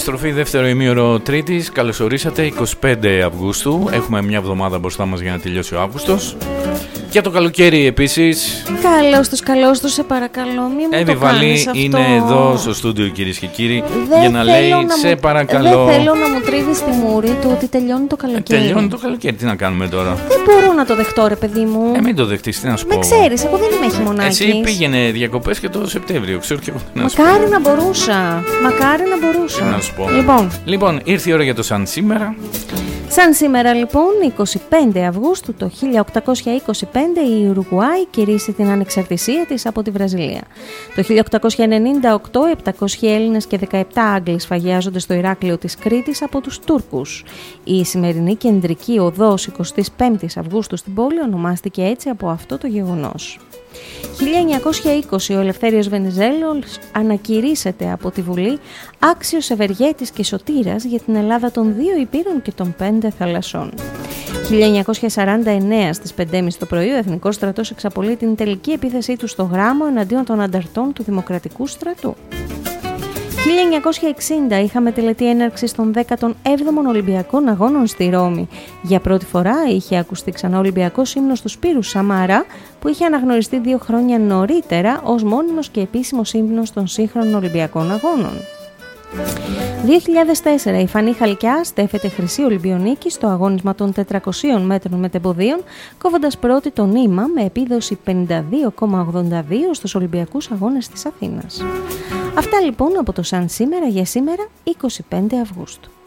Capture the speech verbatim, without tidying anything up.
Επιστροφή δεύτερο ημίωρο Τρίτης. Καλώς ορίσατε. είκοσι πέντε Αυγούστου. Έχουμε μια εβδομάδα μπροστά μας για να τελειώσει ο Αύγουστος. Για το καλοκαίρι επίσης. Καλώς τους, καλώς τους, σε παρακαλώ. Μην μου Εύη το κάνεις Βαλή αυτό. είναι εδώ στο στούντιο, κυρίες και κύριοι, Δεν για να λέει να σε μου... παρακαλώ. Δεν θέλω να μου τρίβεις τη μούρη του ότι τελειώνει το καλοκαίρι. Τελειώνει το καλοκαίρι, τι να κάνουμε τώρα. Δεν μπορώ να το δεχτώ, ρε παιδί μου. Ε, μην το δεχτείς, τι να σου πω. Με ξέρεις, εγώ δεν είμαι χειμωνάκης. Εσύ πήγαινε διακοπές και το Σεπτέμβριο, ξέρω και εγώ τι να σου πω. Μακάρι να μπορούσα. Μακάρι να μπορούσα. Τι να σου πω. Λοιπόν. λοιπόν, ήρθε η ώρα για το σαν σήμερα. Σαν σήμερα λοιπόν, εικοστή πέμπτη Αυγούστου το χίλια οκτακόσια είκοσι πέντε, η Ουρουγουάη κηρύσσει την ανεξαρτησία της από τη Βραζιλία. Το χίλια οκτακόσια ενενήντα οκτώ, επτακόσιοι Έλληνες και δεκαεπτά Άγγλοι σφαγιάζονται στο Ηράκλειο της Κρήτης από τους Τούρκους. Η σημερινή κεντρική οδός εικοστή πέμπτη Αυγούστου στην πόλη ονομάστηκε έτσι από αυτό το γεγονός. χίλια εννιακόσια είκοσι, ο Ελευθέριος Βενιζέλος ανακηρύσσεται από τη Βουλή άξιος ευεργέτης και σωτήρας για την Ελλάδα των δύο υπήρων και των πέντε θαλασσών. χίλια εννιακόσια σαράντα εννέα, στις πέντε και μισή το πρωί, ο Εθνικός Στρατός εξαπολύει την τελική επίθεσή του στο Γράμμο εναντίον των ανταρτών του Δημοκρατικού Στρατού. χίλια εννιακόσια εξήντα είχαμε τελετή έναρξης των δέκατων έβδομων Ολυμπιακών Αγώνων στη Ρώμη. Για πρώτη φορά είχε ακουστεί ξανά ο Ολυμπιακός ύμνος του Σπύρου Σαμαρά, που είχε αναγνωριστεί δύο χρόνια νωρίτερα ως μόνιμος και επίσημος ύμνος των σύγχρονων Ολυμπιακών Αγώνων. δύο χιλιάδες τέσσερα, η Φανή Χαλκιά στέφεται χρυσή Ολυμπιονίκη στο αγώνισμα των τετρακοσίων μέτρων μετεμποδίων, κόβοντας πρώτη το νήμα με επίδοση πενήντα δύο κόμμα ογδόντα δύο στους Ολυμπιακούς Αγώνες της Αθήνας. Αυτά λοιπόν από το Σαν σήμερα για σήμερα, εικοστή πέμπτη Αυγούστου.